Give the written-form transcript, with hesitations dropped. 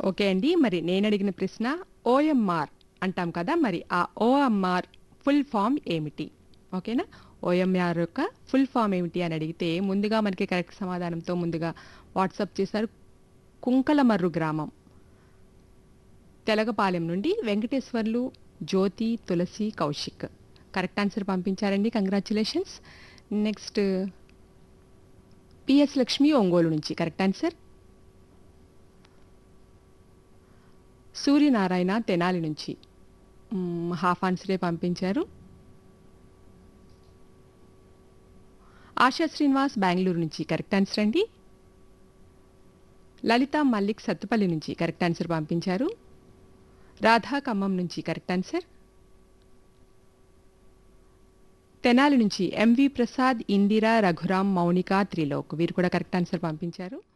Okay అండి. మరి నేనడిగిన ప్రశ్న ఓఎంఆర్ అంటాం కదా! మరి ఆ ఓఎంఆర్ ఫుల్ ఫార్మ్ ఏమిటి? ఓకేనా? ఓఎంఆర్ యొక్క ఫుల్ ఫార్మ్ ఏమిటి అని అడిగితే ముందుగా మనకి కరెక్ట్ సమాధానంతో ముందుగా వాట్సాప్ చేశారు. కుంకలమర్రు గ్రామం తెలగపాలెం నుండి వెంకటేశ్వర్లు, జ్యోతి, తులసి, కౌశిక్. కరెక్ట్ ఆన్సర్ పంపించారండి. Congratulations. Next PS Lakshmi Ongole నుంచి కరెక్ట్ ఆన్సర్. సూర్యనారాయణ తెనాలి నుంచి హాఫ్ ఆన్సరే పంపించారు. ఆశా శ్రీనివాస్ బెంగళూరు నుంచి కరెక్ట్ ఆన్సర్ అండి. లలిత మల్లిక్ సత్తుపల్లి నుంచి కరెక్ట్ ఆన్సర్ పంపించారు. రాధా ఖమ్మం నుంచి కరెక్ట్ ఆన్సర్. తెనాలి నుంచి ఎంవి ప్రసాద్, ఇందిరా, రఘురాం, మౌనిక, త్రిలోక్ వీరు కూడా కరెక్ట్ ఆన్సర్ పంపించారు.